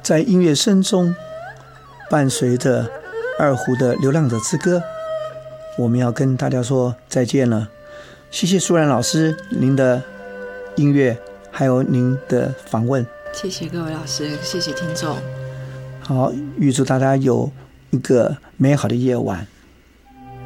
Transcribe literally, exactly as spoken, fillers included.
在音乐声中，伴随着二胡的《流浪者之歌》，我们要跟大家说再见了。谢谢舒然老师您的音乐还有您的访问。 谢谢各位老师，谢谢听众。 好，预祝大家有一个美好的夜晚。